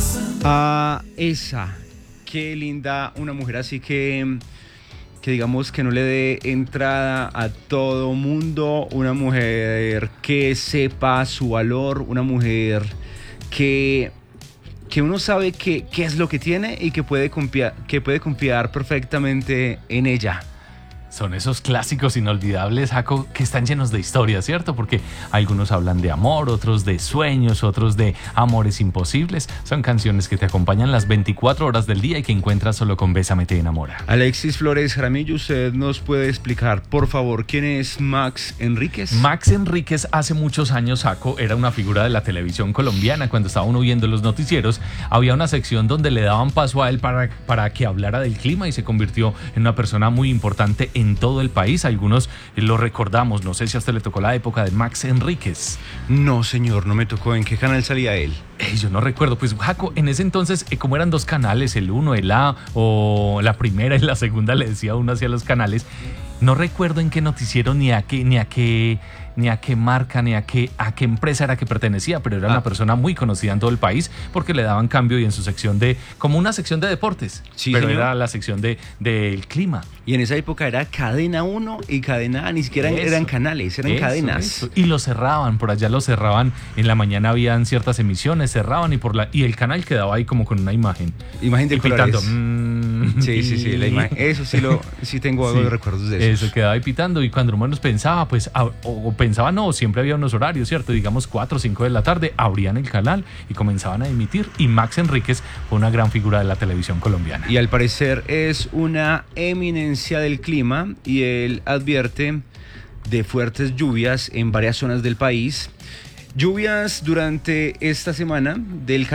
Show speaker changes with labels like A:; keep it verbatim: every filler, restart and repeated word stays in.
A: Ah, esa, qué linda una mujer así que, que digamos que no le dé entrada a todo mundo, una mujer que sepa su valor, una mujer que, que uno sabe que, qué es lo que tiene y que puede confiar, que puede confiar perfectamente en ella.
B: Son esos clásicos inolvidables, Jaco, que están llenos de historia, ¿cierto? Porque algunos hablan de amor, otros de sueños, otros de amores imposibles. Son canciones que te acompañan las veinticuatro horas del día y que encuentras solo con Bésame te enamora.
A: Alexis Flores Jaramillo, ¿usted nos puede explicar, por favor, quién es Max Enríquez?
B: Max Enríquez hace muchos años, Jaco, era una figura de la televisión colombiana. Cuando estaba uno viendo los noticieros, había una sección donde le daban paso a él para, para que hablara del clima y se convirtió en una persona muy importante en en todo el país. Algunos lo recordamos. No sé si a usted le tocó la época de Max Enríquez.
A: No, señor, no me tocó. ¿En qué canal salía él?
B: Eh, yo no recuerdo. Pues, Jaco, en ese entonces, eh, como eran dos canales, el uno, el A, o la primera y la segunda, le decía uno hacia los canales. No recuerdo en qué noticiero ni a qué, ni a qué, ni a qué marca, ni a qué, a qué empresa era que pertenecía, pero era ah. una persona muy conocida en todo el país porque le daban cambio y en su sección de, como una sección de deportes,
A: sí,
B: pero
A: señor.
B: Era la sección de del clima.
A: Y en esa época era Cadena uno y Cadena A, ni siquiera eso, eran canales, eran
B: eso,
A: cadenas.
B: Eso. Y lo cerraban, por allá lo cerraban, en la mañana habían ciertas emisiones, cerraban y por la y el canal quedaba ahí como con una imagen.
A: Imagen de colores.
B: Pitando, mmm,
A: sí, sí, sí, la imagen. Eso sí lo sí tengo algo sí, de recuerdos de eso.
B: Eso quedaba ahí pitando y cuando uno pensaba, pues, o, o pensaba no, siempre había unos horarios, ¿cierto? Digamos cuatro o cinco de la tarde, abrían el canal y comenzaban a emitir y Max Enríquez fue una gran figura de la televisión colombiana.
A: Y al parecer es una eminencia del clima y él advierte de fuertes lluvias en varias zonas del país. Lluvias durante esta semana del